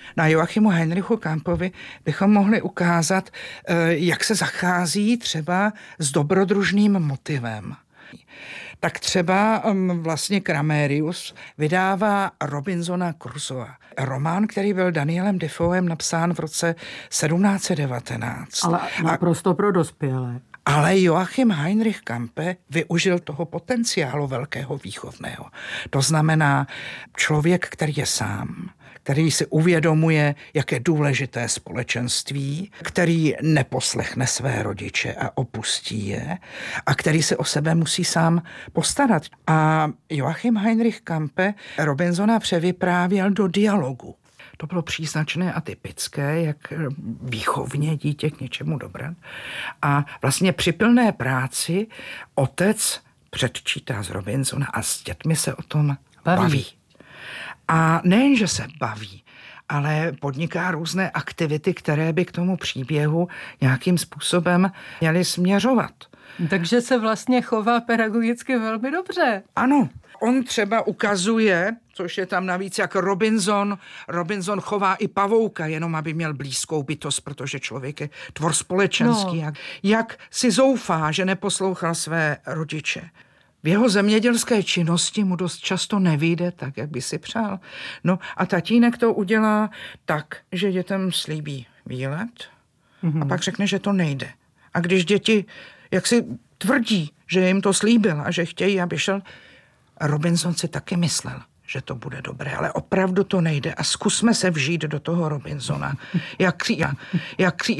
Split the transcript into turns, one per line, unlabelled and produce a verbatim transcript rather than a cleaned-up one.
Na Joachimu Heinrichu Campovi bychom mohli ukázat, jak se zachází třeba s dobrodružným motivem. Tak třeba vlastně Kramérius vydává Robinsona Crusoe. Román, který byl Danielem Defoem napsán v roce sedmnáct set devatenáct.
Ale naprosto pro dospělé.
Ale Joachim Heinrich Campe využil toho potenciálu velkého výchovného. To znamená člověk, který je sám, který si uvědomuje, jak je důležité společenství, který neposlechne své rodiče a opustí je a který se o sebe musí sám postarat. A Joachim Heinrich Campe Robinsona převyprávěl do dialogu. To bylo příznačné a typické, jak výchovně dítě k něčemu dobrat. A vlastně při plné práci otec předčítá z Robinsona a s dětmi se o tom baví. baví. A nejen, že se baví, ale podniká různé aktivity, které by k tomu příběhu nějakým způsobem měly směřovat.
Takže se vlastně chová pedagogicky velmi dobře.
Ano. On třeba ukazuje, což je tam navíc, jak Robinson, Robinson chová i pavouka, jenom aby měl blízkou bytost, protože člověk je tvor společenský. No. Jak, jak si zoufá, že neposlouchal své rodiče. V jeho zemědělské činnosti mu dost často nevyjde tak, jak by si přál. No a tatínek to udělá tak, že dětem slíbí výlet mm-hmm. a pak řekne, že to nejde. A když děti jak si tvrdí, že jim to slíbil a že chtějí, aby šel, Robinson si taky myslel, že to bude dobré, ale opravdu to nejde a zkusme se vžít do toho Robinsona. Jak, jak, jak